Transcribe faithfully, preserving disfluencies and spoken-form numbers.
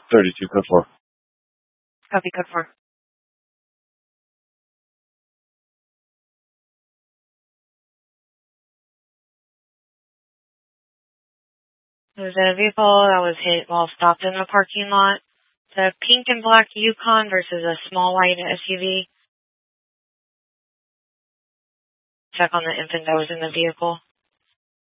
thirty-two, code four. Copy, code four. There was a vehicle that was hit while stopped in the parking lot. The pink and black Yukon versus a small white S U V. Check on the infant that was in the vehicle.